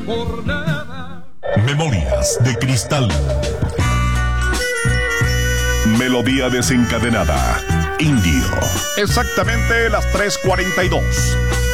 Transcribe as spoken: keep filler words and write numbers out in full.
por nada. Memorias de Cristal. Melodía desencadenada. Indio. Exactamente las tres cuarenta y dos.